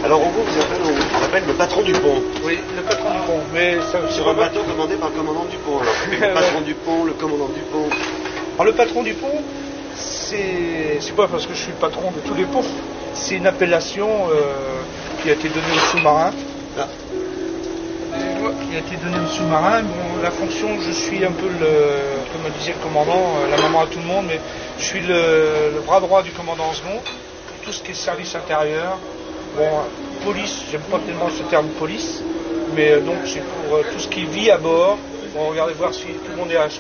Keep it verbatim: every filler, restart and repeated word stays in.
Alors en gros, vous appelez, on appelle le patron du pont. Oui, le patron du pont. Mais ça, sur un bateau commandé par le commandant du pont. Alors. Le patron du pont, le commandant du pont. Alors le patron du pont, c'est c'est pas parce que je suis le patron de tous les ponts. C'est une appellation euh, qui a été donnée aux sous-marins. Ah. Qui a été donnée aux sous-marins. Bon, la fonction, je suis un peu le, comme disait le commandant, la maman à tout le monde, mais je suis le, le bras droit du commandant second. Tout ce qui est service intérieur. Bon, police, j'aime pas tellement ce terme police, mais donc c'est pour euh, tout ce qui vit à bord. Bon, regardez voir si tout le monde est à